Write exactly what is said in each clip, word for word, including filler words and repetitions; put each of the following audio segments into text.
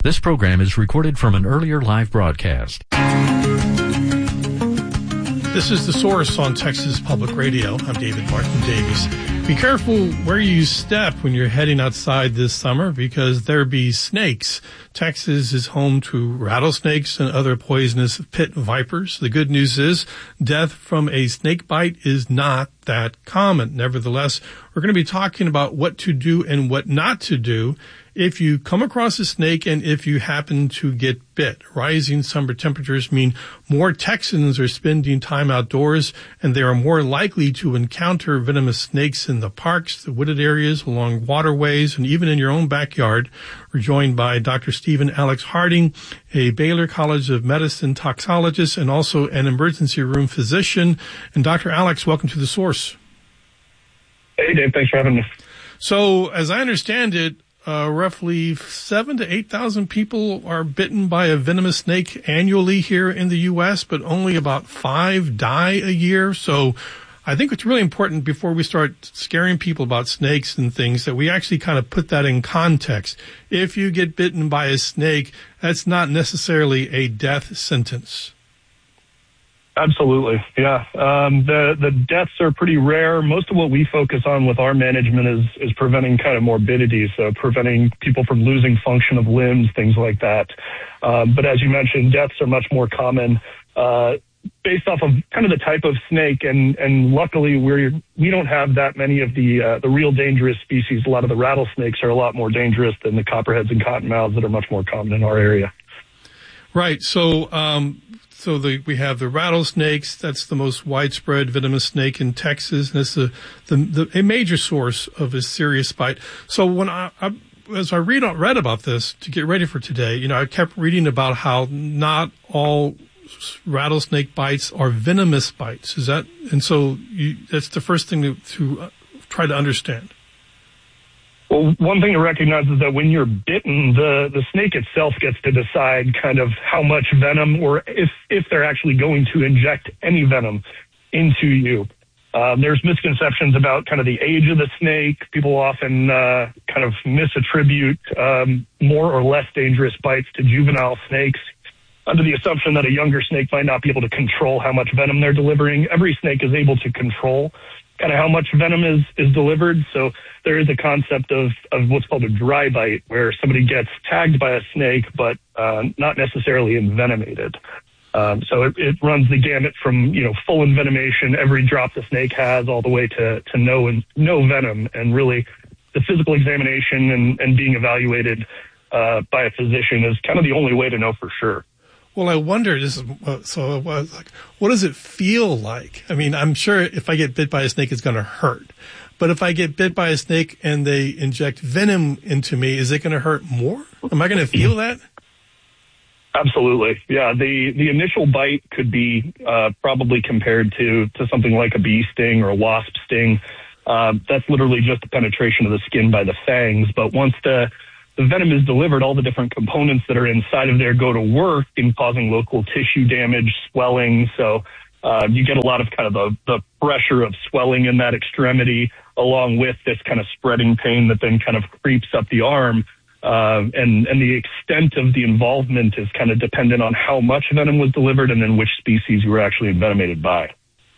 This program is recorded from an earlier live broadcast. This is The Source on Texas Public Radio. I'm David Martin Davies. Be careful where you step when you're heading outside this summer because there be snakes. Texas is home to rattlesnakes and other poisonous pit vipers. The good news is death from a snake bite is not that common. Nevertheless, we're going to be talking about what to do and what not to do if you come across a snake and if you happen to get bit. Rising summer temperatures mean more Texans are spending time outdoors, and they are more likely to encounter venomous snakes in the parks, the wooded areas, along waterways, and even in your own backyard. We're joined by Doctor Stephen Alex Harding, a Baylor College of Medicine toxologist and also an emergency room physician. And Doctor Alex, welcome to The Source. Hey, Dave. Thanks for having me. So, as I understand it, Uh, roughly seven to eight thousand people are bitten by a venomous snake annually here in the U S, but only about five die a year. So I think it's really important before we start scaring people about snakes and things that we actually kind of put that in context. If you get bitten by a snake, that's not necessarily a death sentence. Absolutely. Yeah. Um, the, the deaths are pretty rare. Most of what we focus on with our management is, is preventing kind of morbidity. So preventing people from losing function of limbs, things like that. Um, but as you mentioned, deaths are much more common, uh, based off of kind of the type of snake. And, and luckily we're, we don't have that many of the, uh, the real dangerous species. A lot of the rattlesnakes are a lot more dangerous than the copperheads and cottonmouths that are much more common in our area. Right. So, um, So the, we have the rattlesnakes. That's the most widespread venomous snake in Texas. And it's the, the, the, a major source of a serious bite. So when I, I as I read read about this to get ready for today, you know, I kept reading about how not all rattlesnake bites are venomous bites. Is that? And so you, that's the first thing to, to uh, try to understand. Well, one thing to recognize is that when you're bitten, the, the snake itself gets to decide kind of how much venom or if, if they're actually going to inject any venom into you. Um, there's misconceptions about kind of the age of the snake. People often uh, kind of misattribute um, more or less dangerous bites to juvenile snakes under the assumption that a younger snake might not be able to control how much venom they're delivering. Every snake is able to control kind of how much venom is, is delivered. So there is a concept of, of what's called a dry bite, where somebody gets tagged by a snake, but uh, not necessarily envenomated. Um, so it, it runs the gamut from, you know, full envenomation, every drop the snake has, all the way to, to no, no venom. And really the physical examination and, and being evaluated uh, by a physician is kind of the only way to know for sure. Well, I wonder, this is, so like, what does it feel like? I mean, I'm sure if I get bit by a snake, it's going to hurt. But if I get bit by a snake and they inject venom into me, is it going to hurt more? Am I going to feel that? Absolutely. Yeah. The, the initial bite could be uh, probably compared to, to something like a bee sting or a wasp sting. Uh, that's literally just the penetration of the skin by the fangs. But once the the venom is delivered, all the different components that are inside of there go to work in causing local tissue damage, swelling. So uh, you get a lot of kind of the, the pressure of swelling in that extremity, along with this kind of spreading pain that then kind of creeps up the arm. Uh, and, and the extent of the involvement is kind of dependent on how much venom was delivered and then which species you were actually envenomated by.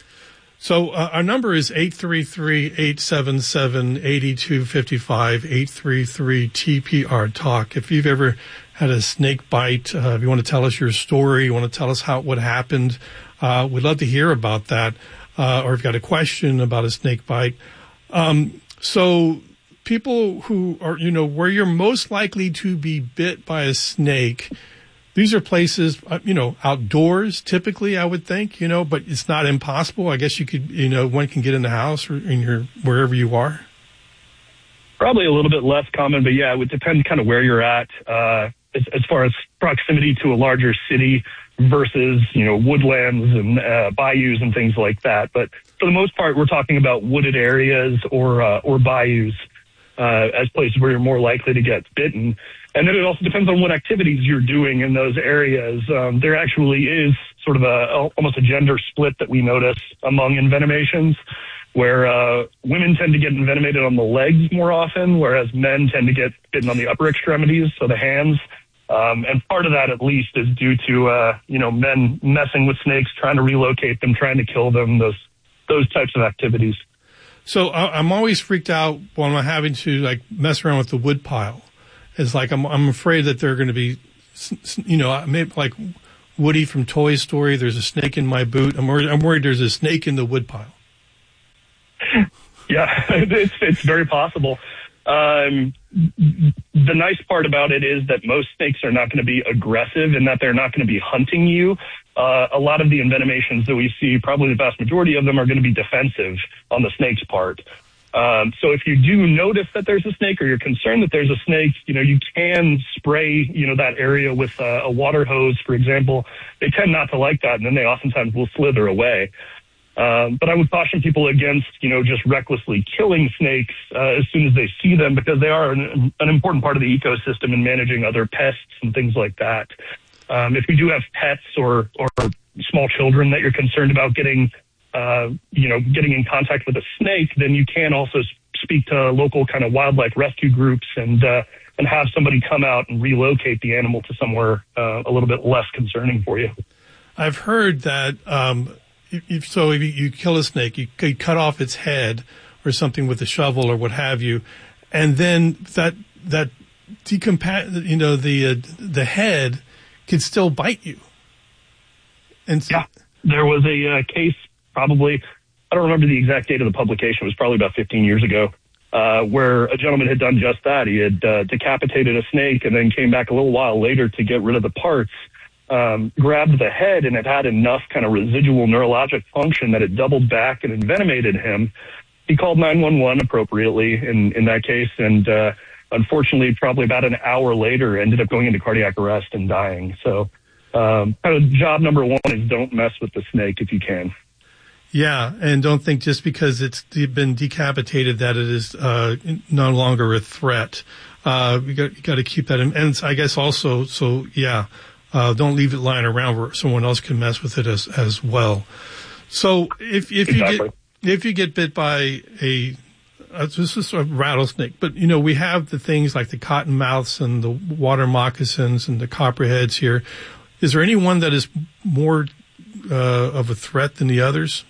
So uh, our number is eight three three, eight seven seven, eight two five five, eight three three T P R talk. If you've ever had a snake bite, uh, if you want to tell us your story, you want to tell us how what happened, uh, we'd love to hear about that. Uh, or if you've got a question about a snake bite. Um, so people who are, you know, where you're most likely to be bit by a snake, these are places, you know, outdoors, typically, I would think, you know, but it's not impossible. I guess you could, you know, one can get in the house or in your, wherever you are. Probably a little bit less common, but yeah, it would depend kind of where you're at, uh, as, as far as proximity to a larger city versus, you know, woodlands and uh, bayous and things like that. But for the most part, we're talking about wooded areas or, uh, or bayous, uh, as places where you're more likely to get bitten. And then it also depends on what activities you're doing in those areas. Um, there actually is sort of a almost a gender split that we notice among envenomations, where uh, women tend to get envenomated on the legs more often, whereas men tend to get bitten on the upper extremities, so the hands. Um, and part of that, at least, is due to, uh, you know, men messing with snakes, trying to relocate them, trying to kill them, those those types of activities. So uh, I'm always freaked out when I'm having to, like, mess around with the wood pile. It's like I'm I'm afraid that they're going to be, you know, maybe like Woody from Toy Story, there's a snake in my boot. I'm worried, I'm worried there's a snake in the wood pile. Yeah, it's, it's very possible. Um, the nice part about it is that most snakes are not going to be aggressive in that they're not going to be hunting you. Uh, a lot of the envenomations that we see, probably the vast majority of them, are going to be defensive on the snake's part. Um, so if you do notice that there's a snake or you're concerned that there's a snake, you know, you can spray, you know, that area with a, a water hose, for example. They tend not to like that, and then they oftentimes will slither away. Um, but I would caution people against, you know, just recklessly killing snakes uh, as soon as they see them, because they are an, an important part of the ecosystem in managing other pests and things like that. Um, if you do have pets or, or small children that you're concerned about getting, uh, you know, getting in contact with a snake, then you can also speak to local kind of wildlife rescue groups and uh, and have somebody come out and relocate the animal to somewhere uh, a little bit less concerning for you. I've heard that. Um If, so if you, you kill a snake, you, you cut off its head or something with a shovel or what have you, and then that that decompa- you know, the uh, the head can still bite you. And so, yeah, there was a uh, case, probably, I don't remember the exact date of the publication. It was probably about fifteen years ago, uh, where a gentleman had done just that. He had uh, decapitated a snake and then came back a little while later to get rid of the parts. Um, grabbed the head, and it had enough kind of residual neurologic function that it doubled back and envenomated him. He called nine one one appropriately in, in that case, and uh, unfortunately, probably about an hour later, ended up going into cardiac arrest and dying. So um, kind of job number one is don't mess with the snake if you can. Yeah, and don't think just because it's been decapitated that it is uh, no longer a threat. Uh, you got, you got to keep that in. And I guess also, so yeah, Uh, don't leave it lying around where someone else can mess with it as, as well. So if, if exactly. you get, if you get bit by a, uh, this is a rattlesnake, but you know, we have the things like the cottonmouths and the water moccasins and the copperheads here. Is there any one that is more, uh, of a threat than the others?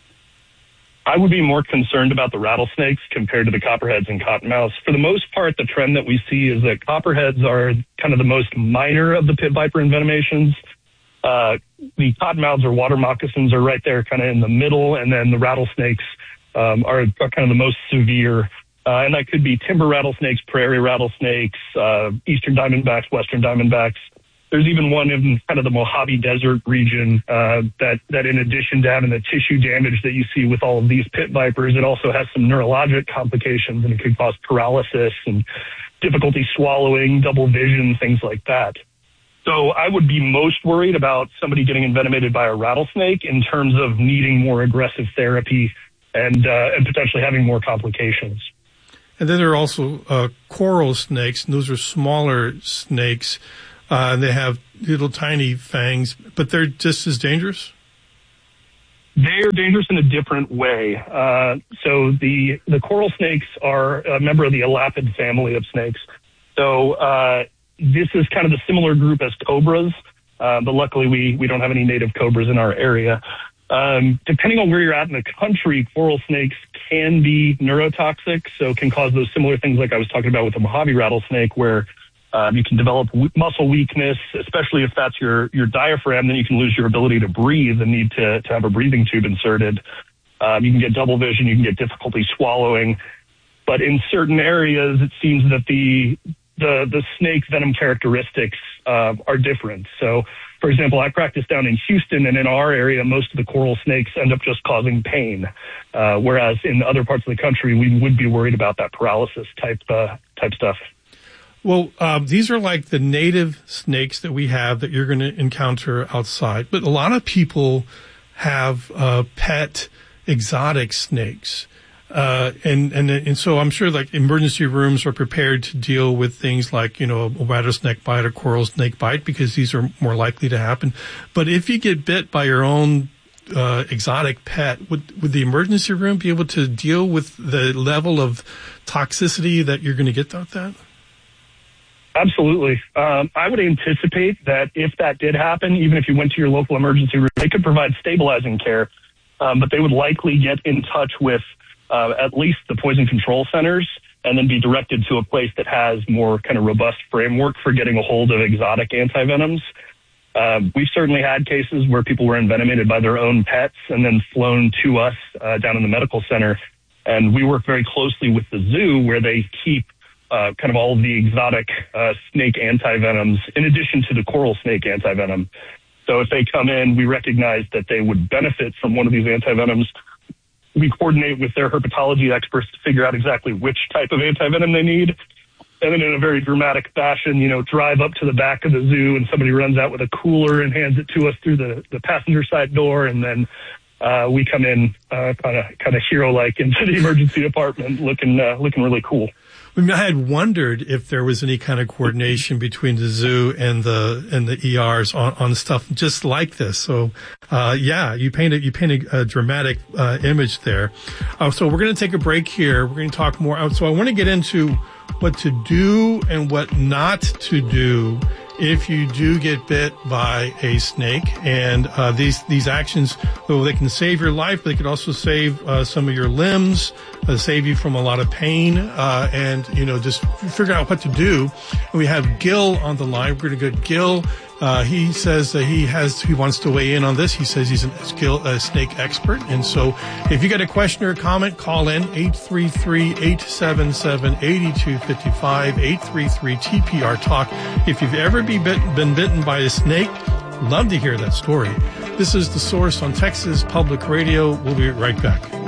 I would be more concerned about the rattlesnakes compared to the copperheads and cottonmouths. For the most part, the trend that we see is that copperheads are kind of the most minor of the pit viper envenomations. Uh, the cottonmouths or water moccasins are right there kind of in the middle, and then the rattlesnakes um, are, are kind of the most severe. Uh, and that could be timber rattlesnakes, prairie rattlesnakes, uh, eastern diamondbacks, western diamondbacks. There's even one in kind of the Mojave Desert region uh, that, that in addition to having the tissue damage that you see with all of these pit vipers, it also has some neurologic complications, and it could cause paralysis and difficulty swallowing, double vision, things like that. So I would be most worried about somebody getting envenomated by a rattlesnake in terms of needing more aggressive therapy and, uh, and potentially having more complications. And then there are also uh, coral snakes, and those are smaller snakes. Uh, and they have little tiny fangs, but they're just as dangerous? They're dangerous in a different way. Uh, so the, the coral snakes are a member of the elapid family of snakes. So uh, this is kind of the similar group as cobras, uh, but luckily we, we don't have any native cobras in our area. Um, depending on where you're at in the country, coral snakes can be neurotoxic, so can cause those similar things like I was talking about with the Mojave rattlesnake, where Um, you can develop w- muscle weakness, especially if that's your, your diaphragm. Then you can lose your ability to breathe and need to, to have a breathing tube inserted. Um, you can get double vision. You can get difficulty swallowing. But in certain areas, it seems that the the, the snake venom characteristics uh, are different. So, for example, I practice down in Houston, and in our area, most of the coral snakes end up just causing pain, uh, whereas in other parts of the country, we would be worried about that paralysis type uh, type stuff. Well, um, these are like the native snakes that we have that you're going to encounter outside. But a lot of people have uh, pet exotic snakes. Uh, and, and, and so I'm sure like emergency rooms are prepared to deal with things like, you know, a rattlesnake bite or coral snake bite, because these are more likely to happen. But if you get bit by your own uh, exotic pet, would, would the emergency room be able to deal with the level of toxicity that you're going to get out of that? Absolutely. Um, I would anticipate that if that did happen, even if you went to your local emergency room, they could provide stabilizing care, um, but they would likely get in touch with uh, at least the poison control centers and then be directed to a place that has more kind of robust framework for getting a hold of exotic antivenoms. Um, we've certainly had cases where people were envenomated by their own pets and then flown to us uh, down in the medical center. And we work very closely with the zoo where they keep uh, kind of all of the exotic uh, snake antivenoms in addition to the coral snake antivenom. So if they come in, we recognize that they would benefit from one of these antivenoms. We coordinate with their herpetology experts to figure out exactly which type of antivenom they need. And then in a very dramatic fashion, you know, drive up to the back of the zoo and somebody runs out with a cooler and hands it to us through the, the passenger side door. And then uh, we come in kind of kind of hero-like into the emergency department looking uh, looking really cool. I mean, I had wondered if there was any kind of coordination between the zoo and the and the E Rs on, on stuff just like this. So, uh, yeah, you painted you painted a dramatic uh, image there. Uh, so we're going to take a break here. We're going to talk more. So I want to get into what to do and what not to do if you do get bit by a snake. And uh, these these actions, well, they can save your life, but they could also save uh, some of your limbs, uh, save you from a lot of pain, uh, and, you know, just figure out what to do. And we have Gil on the line. We're going to get Gil. Uh, he says that he has, he wants to weigh in on this. He says he's a skill, a snake expert. And so if you got a question or a comment, call in eight three three, eight seven seven, eight two five five, eight three three T P R talk. If you've ever be bit, been bitten by a snake, love to hear that story. This is The Source on Texas Public Radio. We'll be right back.